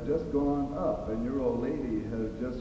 just gone up, and your old lady has